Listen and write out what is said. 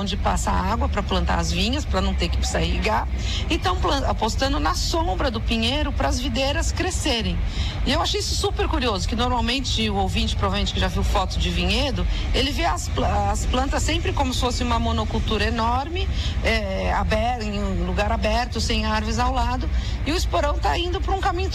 onde passa água para plantar as vinhas, para não ter que precisar irrigar, e estão apostando na sombra do pinheiro para as videiras crescerem. E eu achei isso super curioso, que normalmente o ouvinte, provavelmente que já viu foto de vinhedo, ele vê as plantas sempre como se fosse uma monocultura enorme, em um lugar aberto, sem árvores ao lado, e o Esporão está indo para um caminho